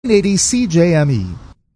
980 CJME.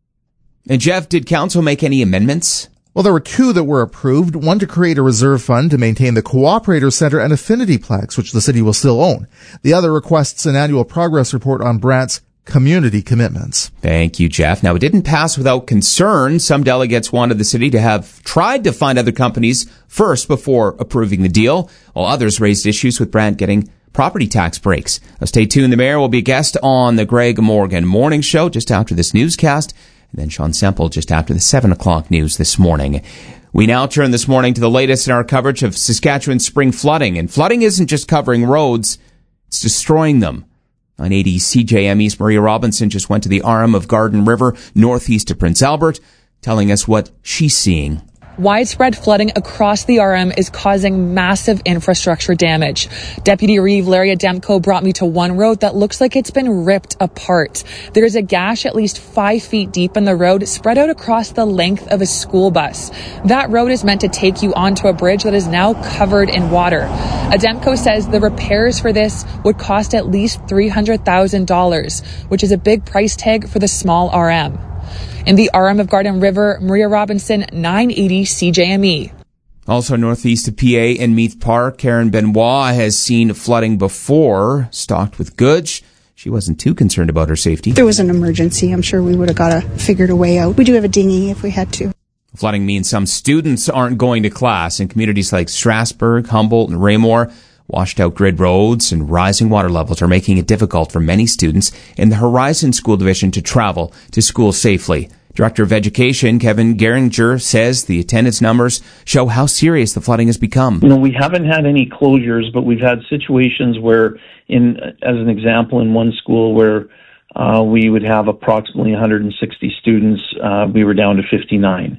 And Jeff, did council make any amendments? Well, there were two that were approved. One to create a reserve fund to maintain the Cooperator Center and Affinity Plex, which the city will still own. The other requests an annual progress report on Brant's community commitments. Thank you, Jeff. Now, it didn't pass without concern. Some delegates wanted the city to have tried to find other companies first before approving the deal, while others raised issues with Brant getting property tax breaks. Now, stay tuned. The mayor will be a guest on the Greg Morgan Morning Show just after this newscast, and then Sean Semple just after the 7 o'clock news this morning. We now turn this morning to the latest in our coverage of Saskatchewan spring flooding. And flooding isn't just covering roads, it's destroying them. 980 CJME's Maria Robinson just went to the arm of Garden River northeast of Prince Albert, telling us what she's seeing. Widespread flooding across the RM is causing massive infrastructure damage. Deputy Reeve Laria Demko brought me to one road that looks like it's been ripped apart. There's a gash at least 5 feet deep in the road, spread out across the length of a school bus. That road is meant to take you onto a bridge that is now covered in water. Ademko says the repairs for this would cost at least $300,000, which is a big price tag for the small RM. In the RM of Garden River, Maria Robinson, 980 CJME. Also northeast of PA in Meath Park, Karen Benoit has seen flooding before, stocked with goods. She wasn't too concerned about her safety. There was an emergency. I'm sure we would have figured a way out. We do have a dinghy if we had to. Flooding means some students aren't going to class in communities like Strasbourg, Humboldt, and Raymore. Washed out grid roads and rising water levels are making it difficult for many students in the Horizon School Division to travel to school safely. Director of Education Kevin Geringer says the attendance numbers show how serious the flooding has become. We haven't had any closures, but we've had situations where, as an example, in one school where we would have approximately 160 students, we were down to 59.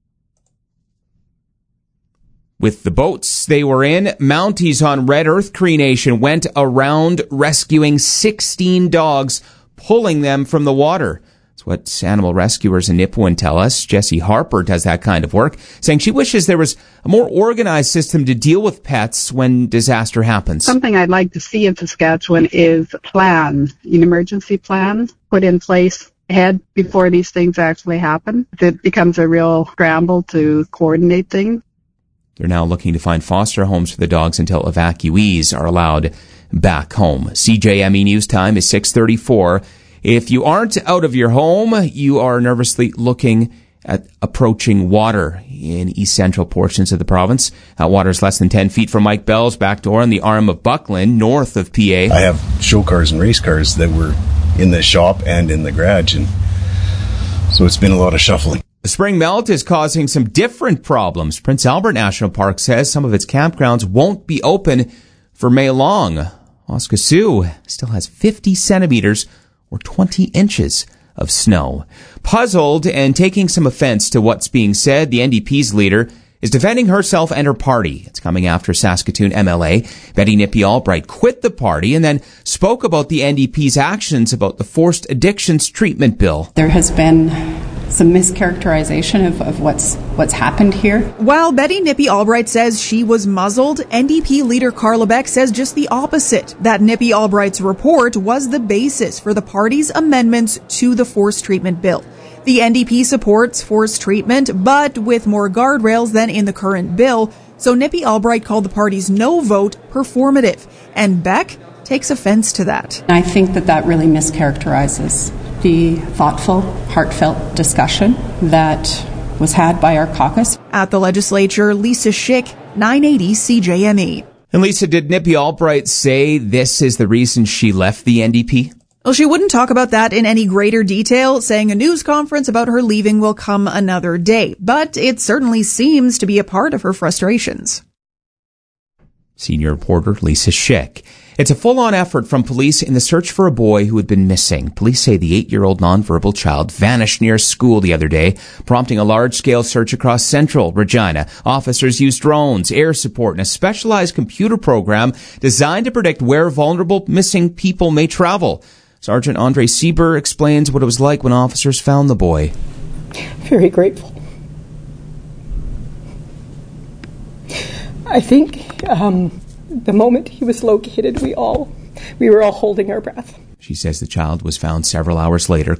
With the boats they were in, Mounties on Red Earth Cree Nation went around rescuing 16 dogs, pulling them from the water. That's what animal rescuers in Nipawin tell us. Jessie Harper does that kind of work, saying she wishes there was a more organized system to deal with pets when disaster happens. Something I'd like to see in Saskatchewan is a plan, an emergency plan put in place ahead before these things actually happen. It becomes a real scramble to coordinate things. They're now looking to find foster homes for the dogs until evacuees are allowed back home. CJME News Time is 6:34. If you aren't out of your home, you are nervously looking at approaching water in east central portions of the province. Water is less than 10 feet from Mike Bell's back door on the arm of Buckland, north of PA. I have show cars and race cars that were in the shop and in the garage, and so it's been a lot of shuffling. The spring melt is causing some different problems. Prince Albert National Park says some of its campgrounds won't be open for May long. Waskesiu still has 50 centimeters or 20 inches of snow. Puzzled and taking some offense to what's being said, the NDP's leader is defending herself and her party. It's coming after Saskatoon MLA Betty Nippy Albright quit the party and then spoke about the NDP's actions about the forced addictions treatment bill. There has been some mischaracterization of what's happened here. While Betty Nippy Albright says she was muzzled, NDP leader Carla Beck says just the opposite, that Nippy Albright's report was the basis for the party's amendments to the forced treatment bill. The NDP supports forced treatment, but with more guardrails than in the current bill, so Nippy Albright called the party's no vote performative, and Beck takes offense to that. I think that really mischaracterizes the thoughtful, heartfelt discussion that was had by our caucus. At the legislature, Lisa Schick, 980 CJME. And Lisa, did Nippy Albright say this is the reason she left the NDP? Well, she wouldn't talk about that in any greater detail, saying a news conference about her leaving will come another day. But it certainly seems to be a part of her frustrations. Senior reporter Lisa Schick. It's a full-on effort from police in the search for a boy who had been missing. Police say the 8-year-old nonverbal child vanished near a school the other day, prompting a large-scale search across central Regina. Officers used drones, air support, and a specialized computer program designed to predict where vulnerable missing people may travel. Sergeant Andre Sieber explains what it was like when officers found the boy. Very grateful. I think the moment he was located, we were all holding our breath. She says the child was found several hours later,